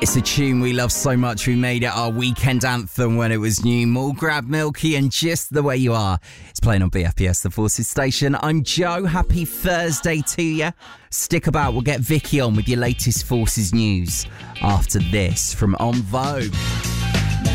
It's a tune we love so much, we made it our weekend anthem when it was new. More Grab Milky and Just the Way You Are. It's playing on BFBS, the Forces station. I'm Joe. Happy Thursday to you. Stick about, we'll get Vicky on with your latest Forces news after this from On Vogue.